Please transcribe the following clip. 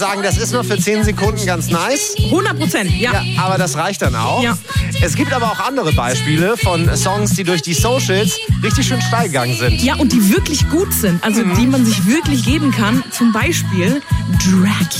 Sagen, das ist nur für 10 Sekunden ganz nice. 100%, ja. Aber das reicht dann auch. Ja. Es gibt aber auch andere Beispiele von Songs, die durch die Socials richtig schön steil gegangen sind. Ja, und die wirklich gut sind. Also die man sich wirklich geben kann. Zum Beispiel Dracula.